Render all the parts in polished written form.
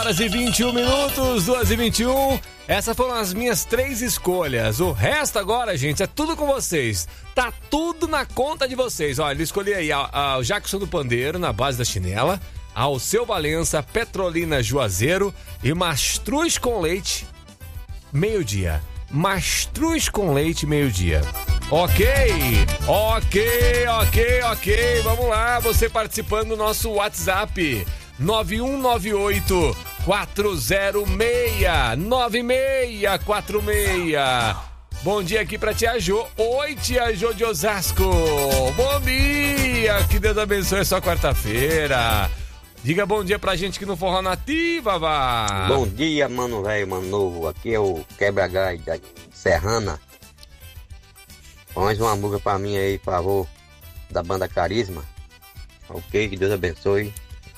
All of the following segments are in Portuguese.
Horas e 21 minutos, 2h21. Essas foram as minhas 3 escolhas. O resto agora, gente, é tudo com vocês. Tá tudo na conta de vocês. Olha, eu escolhi aí o Jackson do Pandeiro, na base da chinela, Alceu Valença, Petrolina Juazeiro e Mastruz com Leite, meio-dia. Mastruz com Leite, meio-dia. Ok. Vamos lá, você participando do nosso WhatsApp. 9198-406-9646. Bom dia aqui pra Tia Jô. Oi, Tia Jô de Osasco. Bom dia. Que Deus abençoe a sua quarta-feira. Diga bom dia pra gente aqui no Forró Nativa, vá. Bom dia, mano velho, mano novo. Aqui é o Quebra-Gás da Serrana. Põe uma música pra mim aí, por favor, da banda Carisma. Ok, que Deus abençoe.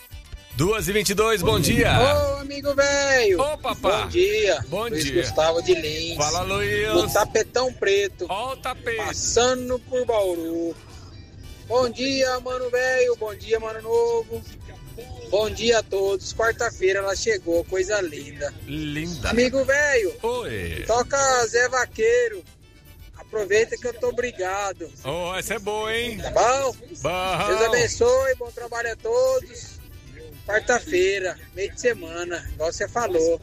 2h22, bom dia. Ô, amigo velho. Ô, papá. Bom dia. Bom Luiz dia. Gustavo de Lins. Fala, Luiz. No Tapetão Preto. Ó o tapete. Passando por Bauru. Bom dia, mano velho. Bom dia, mano novo. Bom dia a todos. Quarta-feira ela chegou, coisa linda. Linda. Amigo velho. Oi. Toca Zé Vaqueiro. Aproveita que eu tô obrigado. Oh, essa é boa, hein? Tá bom? Bom. Deus abençoe, bom trabalho a todos. Quarta-feira, meio de semana, igual você falou.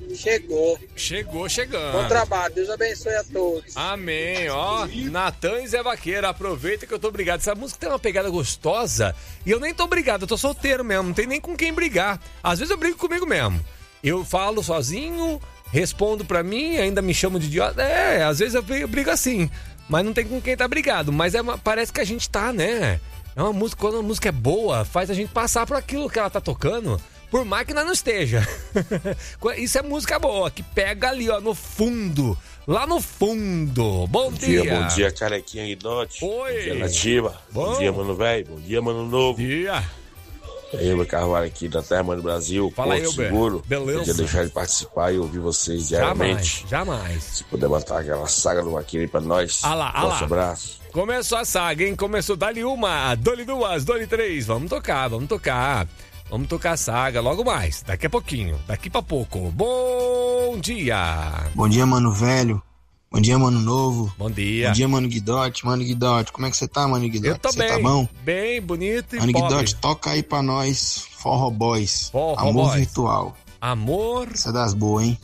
Chegou chegando. Bom trabalho, Deus abençoe a todos. Amém, ó. Natan e Zé Vaqueiro, aproveita que eu tô obrigado. Essa música tem uma pegada gostosa e eu nem tô obrigado, eu tô solteiro mesmo, não tem nem com quem brigar. Às vezes eu brigo comigo mesmo. Eu falo sozinho, respondo pra mim, ainda me chamo de idiota. Às vezes eu brigo assim, mas não tem com quem tá brigado. Mas parece que a gente tá, né? É uma música, quando a música é boa, faz a gente passar por aquilo que ela tá tocando, por mais que ela não esteja. Isso é música boa, que pega ali, ó, no fundo. Lá no fundo. Bom dia. Bom dia, carequinha Guidote. Oi. Bom dia, Nativa. Bom dia, mano velho. Bom dia, mano novo. Bom dia. Eu, Carvalho, aqui da Terra do Brasil, Fala aí, Porto Seguro. Beleza. Podia deixar de participar e ouvir vocês diariamente. Jamais. Se puder mandar aquela saga do Vaqueiro aí pra nós. Nosso abraço. Começou a saga, hein? Começou, dali uma, dole duas, dole três. Vamos tocar. Vamos tocar a saga logo mais, daqui a pouquinho, daqui pra pouco. Bom dia. Bom dia, mano velho. Bom dia, mano novo. Bom dia. Bom dia, mano Guidote. Mano Guidote, como é que você tá, mano Guidote? Eu tô bem. Você tá bom? Bem, bonito e Mano pobre. Guidote, toca aí pra nós, Forró Boys. Amor Boys. Virtual. Amor. Isso é das boas, hein?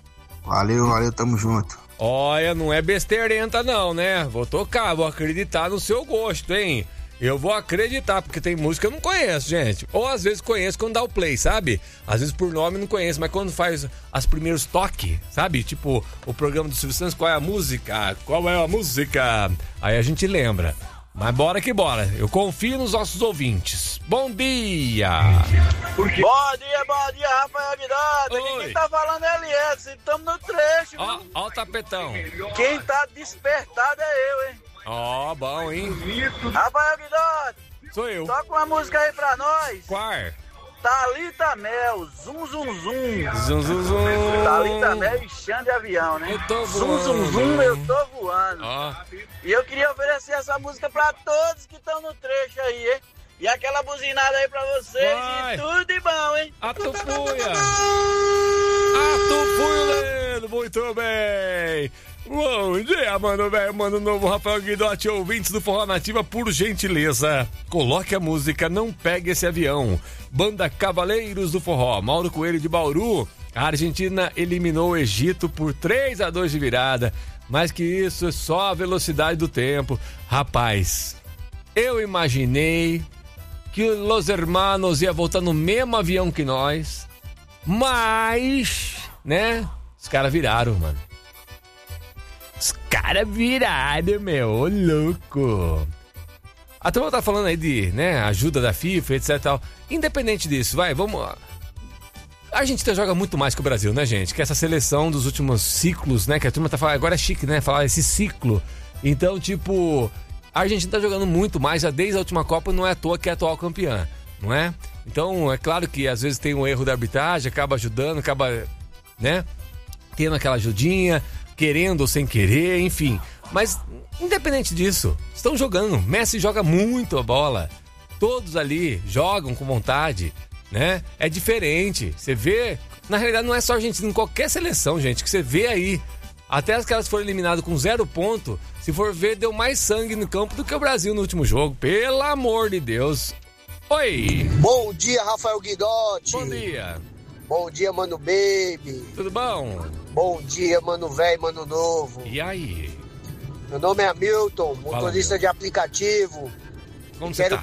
Valeu, tamo junto. Olha, não é besteirenta não, né? Vou tocar, vou acreditar no seu gosto, hein? Eu vou acreditar, porque tem música que eu não conheço, gente. Ou às vezes conheço quando dá o play, sabe? Às vezes por nome não conheço, mas quando faz os primeiros toques, sabe? Tipo, o programa do Silvio Santos, qual é a música? Qual é a música? Aí a gente lembra. Mas bora que bora. Eu confio nos nossos ouvintes. Bom dia! Bom dia, Rafael Guidotti. Aqui quem tá falando é Elias. Estamos no trecho. Ó o tapetão. Quem tá despertado é eu, hein? Ó, bom, hein? Rafael Guidotti. Sou eu. Toca uma música aí pra nós. Qual? Thalita Mel, zum zum zum. Zum zum zum. Thalita Mel e Xande de Avião, né? Eu tô voando. Zum zum zum, eu tô voando. Ó. E eu queria oferecer essa música pra todos que estão no trecho aí, hein? E aquela buzinada aí pra vocês. Vai. E tudo de bom, hein? Atufuia, Leno, muito bem. Bom dia, mano velho, mano novo, Rafael Guidotti, ouvintes do Forró Nativa, por gentileza, coloque a música Não Pegue Esse Avião. Banda Cavaleiros do Forró, Mauro Coelho de Bauru. A Argentina eliminou o Egito por 3-2 de virada, mas que isso é só a velocidade do tempo. Rapaz, eu imaginei que os Los Hermanos ia voltar no mesmo avião que nós, mas, né, os caras viraram, mano. Os caras viraram, meu, ô louco. A turma tá falando aí de, né, ajuda da FIFA, etc e tal. Independente disso, vamos... A Argentina joga muito mais que o Brasil, né, gente? Que essa seleção dos últimos ciclos, né, que a turma tá falando, agora é chique, né, falar esse ciclo. Então, tipo, a Argentina tá jogando muito mais, já desde a última Copa, não é à toa que é atual campeã, não é? Então, é claro que às vezes tem um erro da arbitragem, acaba ajudando, acaba, né, tendo aquela ajudinha, querendo ou sem querer, enfim. Mas, independente disso, estão jogando. Messi joga muito a bola. Todos ali jogam com vontade. né? É diferente. Você vê, na realidade não é só a Argentina, em qualquer seleção, gente, que você vê aí, até as que elas foram eliminadas com 0 ponto, se for ver, deu mais sangue no campo do que o Brasil no último jogo. Pelo amor de Deus. Oi! Bom dia, Rafael Guidotti. Bom dia. Bom dia, Mano Baby. Tudo bom? Bom dia, Mano Velho, Mano Novo. E aí? Meu nome é Hamilton, motorista de aplicativo. Como você tá?